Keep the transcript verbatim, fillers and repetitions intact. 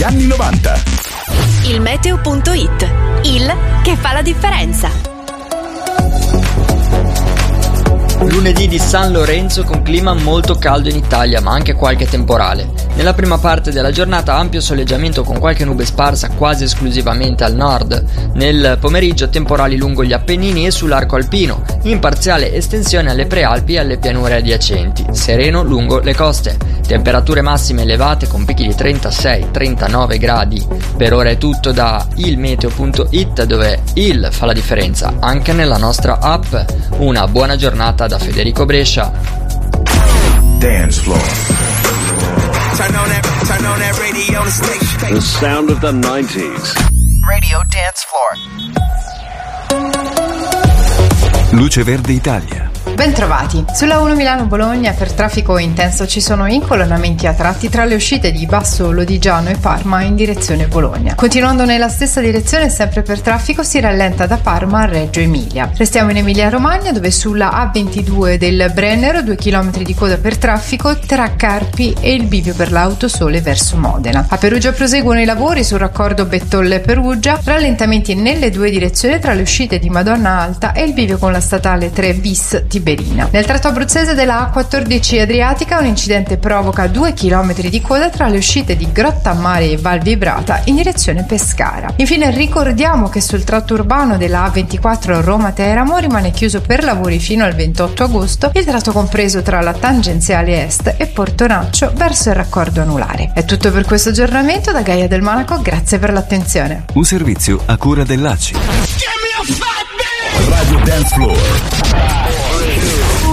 anni novanta. Il meteo punto it, il che fa la differenza. Lunedì di San Lorenzo con clima molto caldo in Italia, ma anche qualche temporale. Nella prima parte della giornata ampio soleggiamento con qualche nube sparsa quasi esclusivamente al nord. Nel pomeriggio temporali lungo gli Appennini e sull'arco alpino, in parziale estensione alle prealpi e alle pianure adiacenti, sereno lungo le coste. Temperature massime elevate con picchi di trentasei trentanove gradi. Per ora è tutto da il meteo punto it, dove il fa la differenza anche nella nostra app. Una buona giornata da Federico Brescia. Dance floor. Turn on that, turn on that radio station. The sound of the nineties. Radio Dance Floor. Luce Verde Italia. Bentrovati. Sulla uno Milano-Bologna per traffico intenso ci sono incolonnamenti a tratti tra le uscite di Basso Lodigiano e Parma in direzione Bologna. Continuando nella stessa direzione, sempre per traffico, si rallenta da Parma a Reggio Emilia. Restiamo in Emilia-Romagna, dove sulla A ventidue del Brennero due chilometri di coda per traffico tra Carpi e il bivio per l'Autosole verso Modena. A Perugia proseguono i lavori sul raccordo Bettolle-Perugia, rallentamenti nelle due direzioni tra le uscite di Madonna Alta e il bivio con la statale tre bis Tiberina. Nel tratto abruzzese della A quattordici Adriatica un incidente provoca due chilometri di coda tra le uscite di Grotta Mare e Val Vibrata in direzione Pescara. Infine ricordiamo che sul tratto urbano della A ventiquattro Roma-Teramo rimane chiuso per lavori fino al ventotto agosto il tratto compreso tra la tangenziale est e Portonaccio verso il raccordo anulare. È tutto per questo aggiornamento da Gaia del Monaco, grazie per l'attenzione. Un servizio a cura dell'A C I. Radio Dance Floor.